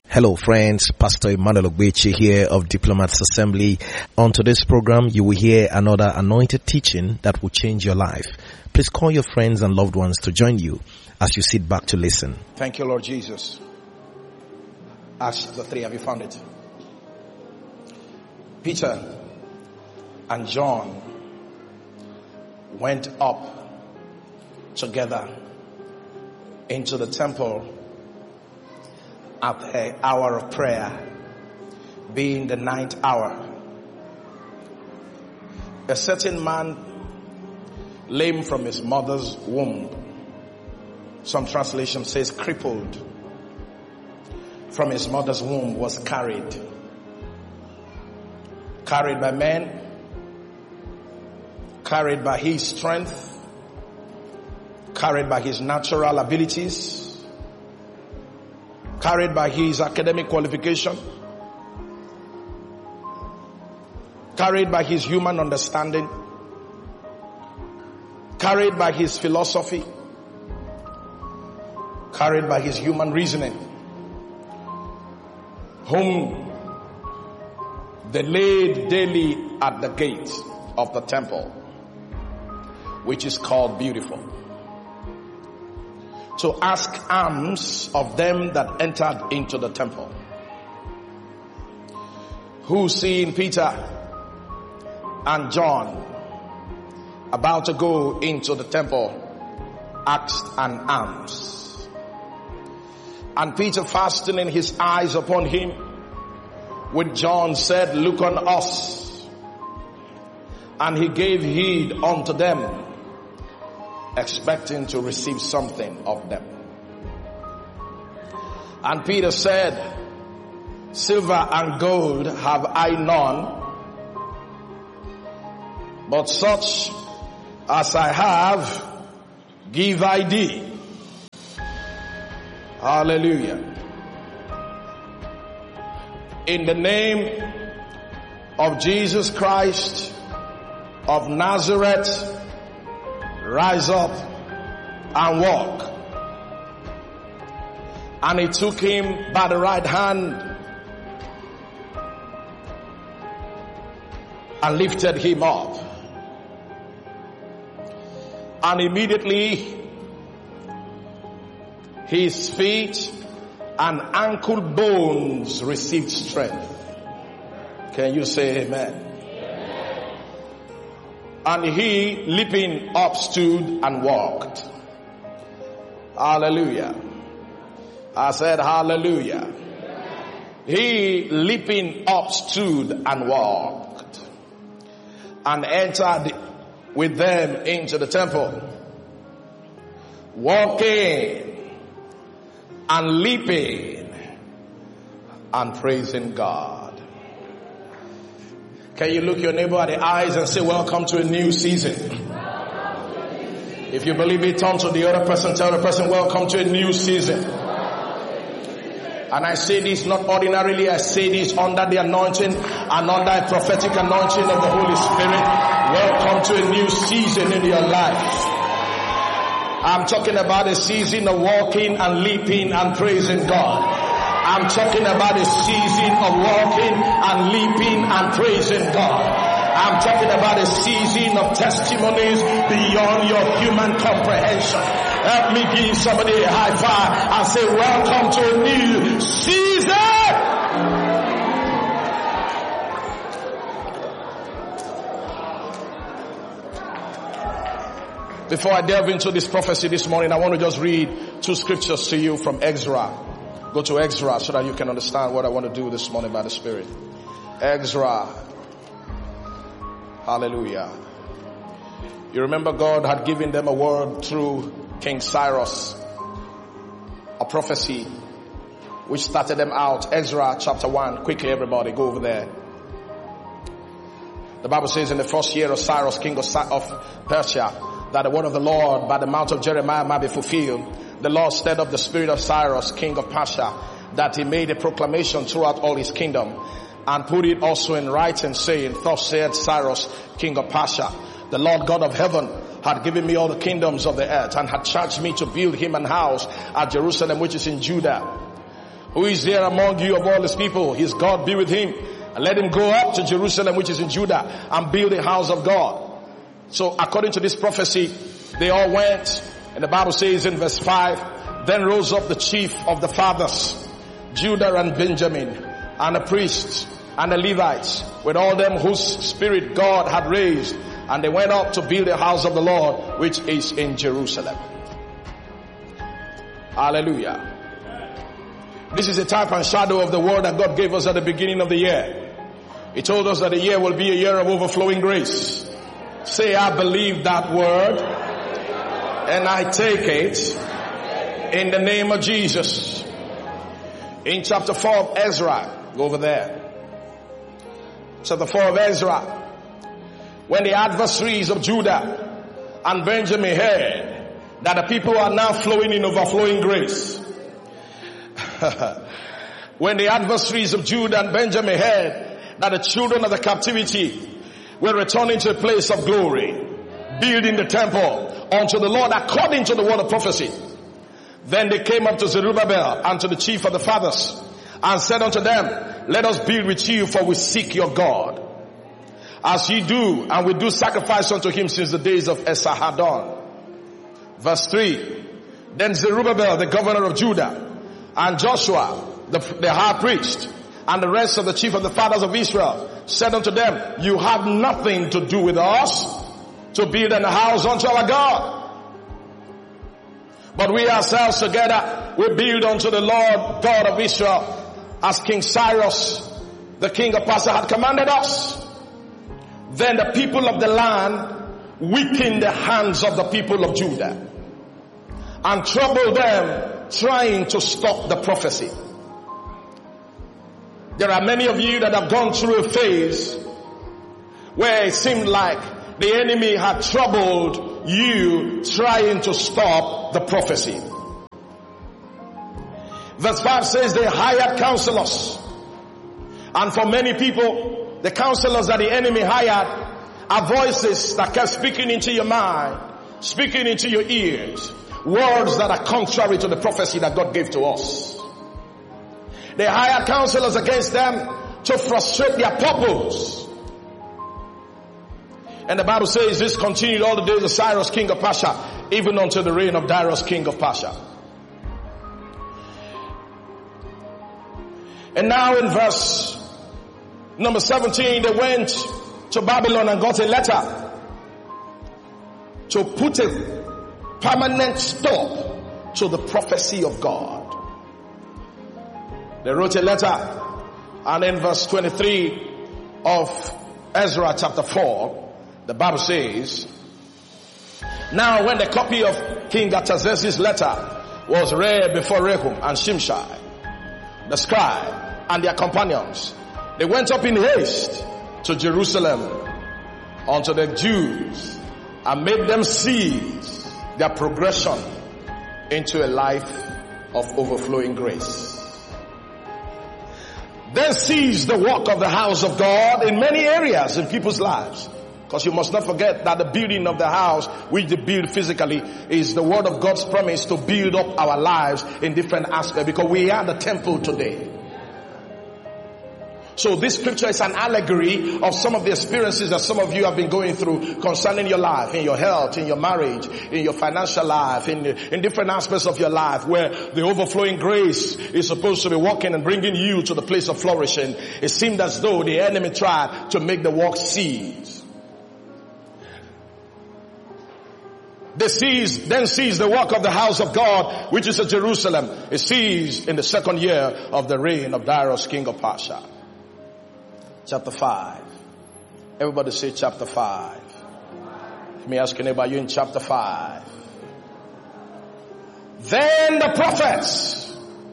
Hello friends, Pastor Emmanuel Ogbechi here of Diplomats Assembly. On today's program, you will hear another anointed teaching that will change your life. Please call your friends and loved ones to join you as you sit back to listen. Thank you, Lord Jesus. Acts chapter 3, have you found it? Peter and John went up together into the temple at the hour of prayer, being the 9th hour. A certain man, lame from his mother's womb, some translation says crippled, from his mother's womb, was carried by men, carried by his strength, carried by his natural abilities, carried by his academic qualification, carried by his human understanding, carried by his philosophy, carried by his human reasoning, whom they laid daily at the gate of the temple, which is called Beautiful, to ask alms of them that entered into the temple. Who, seeing Peter and John about to go into the temple, asked an alms. And Peter, fastening his eyes upon him with John, said, "Look on us." And he gave heed unto them, expecting to receive something of them. And Peter said, "Silver and gold have I none, but such as I have give I thee." Hallelujah. In the name of Jesus Christ of Nazareth, rise up and walk. And he took him by the right hand and lifted him up. And immediately his feet and ankle bones received strength. Can you say amen? And he, leaping up, stood and walked. Hallelujah. I said hallelujah. He, leaping up, stood and walked, and entered with them into the temple, walking and leaping and praising God. Can you look your neighbor at the eyes and say, "Welcome to a new season"? If you believe it, turn to the other person, tell the person, "Welcome to a new season." And I say this not ordinarily, I say this under the anointing and under a prophetic anointing of the Holy Spirit. Welcome to a new season in your life. I'm talking about a season of walking and leaping and praising God. I'm talking about a season of walking and leaping and praising God. I'm talking about a season of testimonies beyond your human comprehension. Help me give somebody a high five and say, "Welcome to a new season." Before I delve into this prophecy this morning, I want to just read two scriptures to you from Ezra. Go to Ezra so that you can understand what I want to do this morning by the Spirit. Ezra. Hallelujah. You remember God had given them a word through King Cyrus, a prophecy which started them out. Ezra chapter 1. Quickly everybody, go over there. The Bible says in the first year of Cyrus, king of Persia, that the word of the Lord by the mouth of Jeremiah might be fulfilled. The Lord stirred up the spirit of Cyrus, king of Persia, that he made a proclamation throughout all his kingdom, and put it also in writing, saying, "Thus said Cyrus, king of Persia, the Lord God of heaven had given me all the kingdoms of the earth, and had charged me to build him an house at Jerusalem, which is in Judah. Who is there among you of all his people? His God be with him. And let him go up to Jerusalem, which is in Judah, and build a house of God. So according to this prophecy, they all went. And the Bible says in verse 5, then rose up the chief of the fathers, Judah and Benjamin, and the priests and the Levites, with all them whose spirit God had raised. And they went up to build a house of the Lord, which is in Jerusalem. Hallelujah. This is a type and shadow of the word that God gave us at the beginning of the year. He told us that the year will be a year of overflowing grace. Say, I believe that word, and I take it in the name of Jesus. In chapter 4 of Ezra, go over there. Chapter 4 of Ezra, when the adversaries of Judah and Benjamin heard that the people are now flowing in overflowing grace. When the adversaries of Judah and Benjamin heard that the children of the captivity were returning to a place of glory, building the temple unto the Lord according to the word of prophecy, then they came up to Zerubbabel and to the chief of the fathers and said unto them, let us build with you, for we seek your God, as ye do, and we do sacrifice unto him since the days of Esarhaddon. Verse 3, then Zerubbabel, the governor of Judah, and Joshua, the high priest, and the rest of the chief of the fathers of Israel said unto them, you have nothing to do with us to build an house unto our God. But we ourselves together, we build unto the Lord God of Israel, as King Cyrus, the king of Persia, had commanded us. Then the people of the land weakened the hands of the people of Judah and troubled them, trying to stop the prophecy. There are many of you that have gone through a phase where it seemed like the enemy had troubled you, trying to stop the prophecy. Verse 5 says they hired counselors. And for many people, the counselors that the enemy hired are voices that kept speaking into your mind, speaking into your ears, words that are contrary to the prophecy that God gave to us. They hired counselors against them to frustrate their purpose. And the Bible says this continued all the days of Cyrus, king of Persia, even until the reign of Darius, king of Persia. And now in verse number 17, they went to Babylon and got a letter to put a permanent stop to the prophecy of God. They wrote a letter, and in verse 23 of Ezra chapter 4, the Bible says, now when the copy of King Artaxerxes' letter was read before Rehum and Shimshai, the scribe, and their companions, they went up in haste to Jerusalem unto the Jews and made them seize their progression into a life of overflowing grace. Then seize the work of the house of God in many areas in people's lives. Because you must not forget that the building of the house, which they build physically, is the word of God's promise to build up our lives in different aspects, because we are the temple today. So this scripture is an allegory of some of the experiences that some of you have been going through concerning your life, in your health, in your marriage, in your financial life, in different aspects of your life, where the overflowing grace is supposed to be working and bringing you to the place of flourishing. It seemed as though the enemy tried to make the work cease. They then seized the work of the house of God, which is at Jerusalem. It seized in the second year of the reign of Darius, king of Persia. Chapter 5. Everybody say chapter 5. Let me ask you about you in chapter 5. Then the prophets,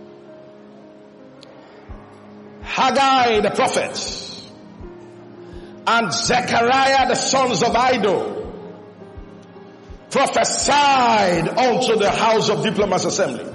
Haggai the prophet, and Zechariah the sons of Iddo, prophesied unto the house of Diplomats Assembly.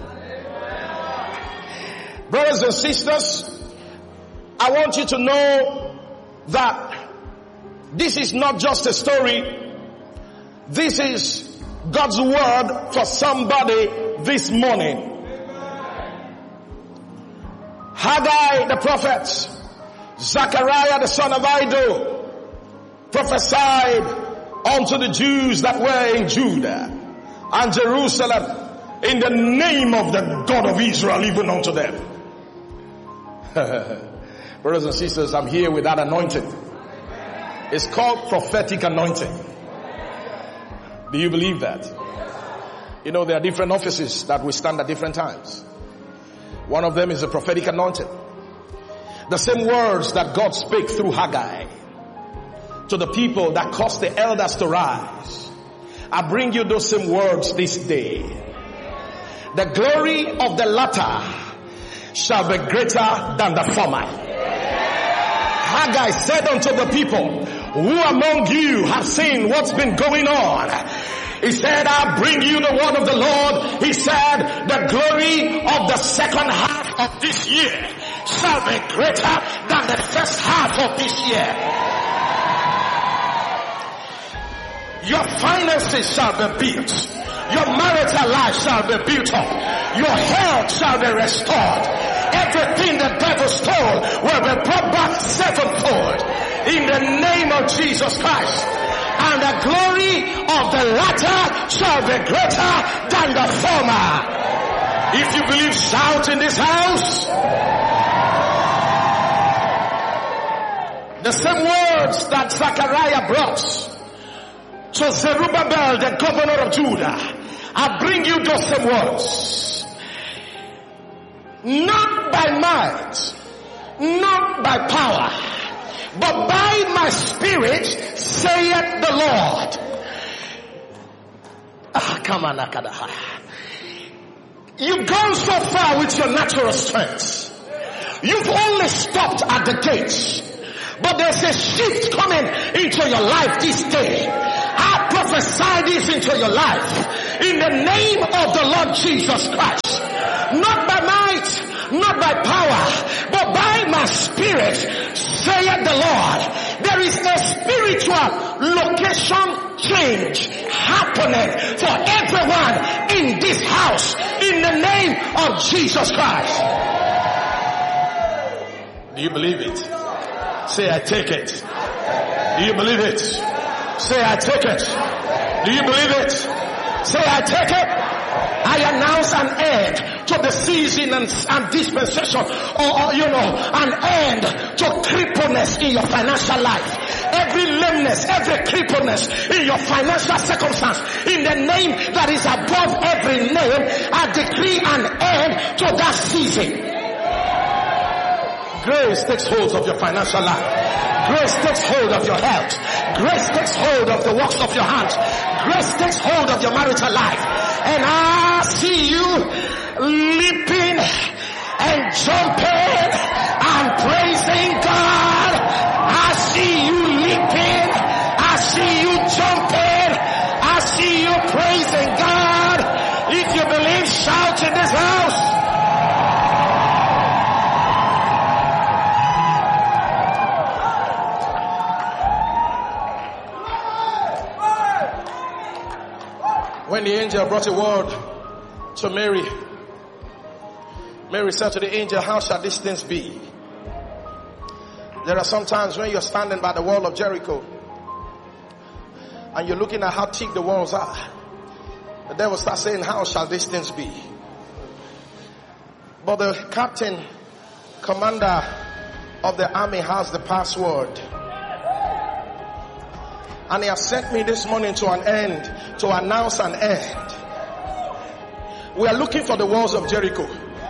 Brothers and sisters, I want you to know that this is not just a story. This is God's word for somebody this morning. Haggai the prophet, Zechariah the son of Iddo, prophesied unto the Jews that were in Judah and Jerusalem in the name of the God of Israel, even unto them. Brothers and sisters, I'm here with that anointing. It's called prophetic anointing. Do you believe that? You know, there are different offices that we stand at different times. One of them is the prophetic anointing. The same words that God spake through Haggai to the people that caused the elders to rise. I bring you those same words this day. The glory of the latter shall be greater than the former. Haggai said unto the people, who among you have seen what's been going on? He said, I bring you the word of the Lord. He said, the glory of the second half of this year shall be greater than the first half of this year. Your finances shall be built. Your marital life shall be built up. Your health shall be restored. Everything the devil stole will be brought back sevenfold in the name of Jesus Christ. And the glory of the latter shall be greater than the former. If you believe, shout in this house. The same words that Zechariah brought to Zerubbabel, the governor of Judah, I bring you those same words. Not by might, not by power, but by my spirit, saith the Lord. Come on, Akadaha. You've gone so far with your natural strength. You've only stopped at the gates. But there's a shift coming into your life this day. I prophesy this into your life in the name of the Lord Jesus Christ. Not by might, not by power, but by my spirit, saith the Lord. There is a spiritual location change happening for everyone in this house in the name of Jesus Christ. Do you believe it? Say, I take it. Do you believe it? Say, I take it. Do you believe it? Say, I take it. I announce an end to the season and dispensation, or an end to crippleness in your financial life. Every lameness, every crippleness in your financial circumstance, in the name that is above every name, I decree an end to that season. Grace takes hold of your financial life. Grace takes hold of your health. Grace takes hold of the works of your hands. Grace takes hold of your marital life. And I see you leaping and jumping and praising God. I see you leaping. I see you jumping. I see you praising God. If you believe, shout in this house. When the angel brought a word to Mary, Mary said to the angel, how shall these things be? There are some times when you're standing by the wall of Jericho and you're looking at how thick the walls are. The devil starts saying, how shall these things be? But the captain, commander of the army has the password. And he has sent me this morning to an end, to announce an end. We are looking for the walls of Jericho.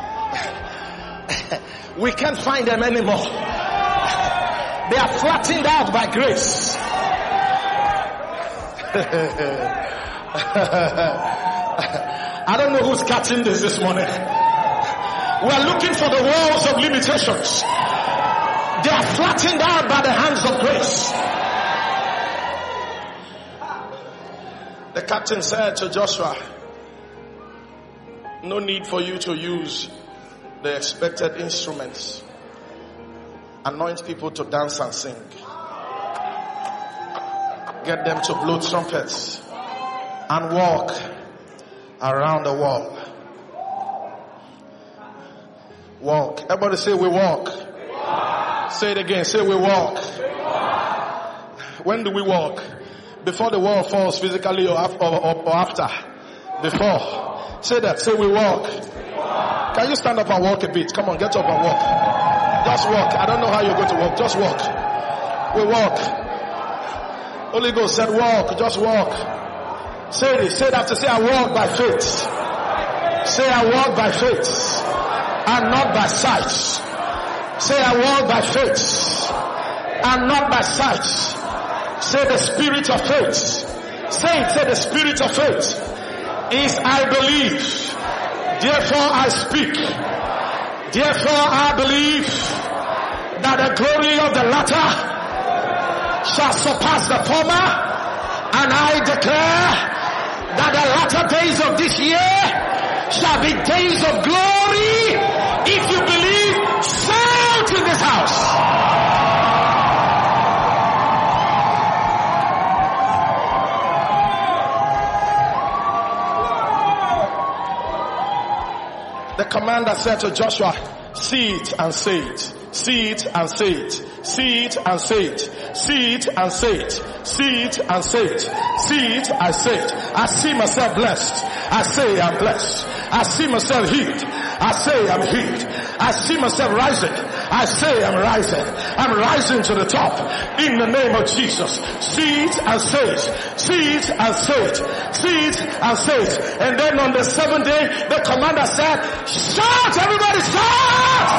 We can't find them anymore. They are flattened out by grace. I don't know who's catching this morning. We are looking for the walls of limitations. They are flattened out by the hands of grace. The captain said to Joshua, no need for you to use the expected instruments. Anoint people to dance and sing. Get them to blow trumpets and walk around the wall. Walk. Everybody say we walk. Say it again. Say we walk. When do we walk? Before the wall falls physically or after? Before. Say that. Say we walk. Can you stand up and walk a bit? Come on, get up and walk. Just walk. I don't know how you're going to walk. Just walk. We walk. Holy Ghost said walk. Just walk. Say it. Say it after. Say I walk by faith. Say I walk by faith and not by sight. Say I walk by faith and not by sight. Say the spirit of faith. Say it. Say the spirit of faith is I believe. Therefore I speak. Therefore I believe that the glory of the latter shall surpass the former. And I declare that the latter days of this year shall be days of glory. If you believe, shout in this house. The commander said to Joshua, see it and say it. See it and say it. See it and say it. See it and say it. See it and say it. See it, I say it. I see myself blessed. I say I'm blessed. I see myself healed. I say I'm healed. I see myself rising. I say I'm rising. I'm rising to the top in the name of Jesus. See it and say it. See it and say it. See it and say it. And then on the 7th day, the commander said, shout, everybody shout!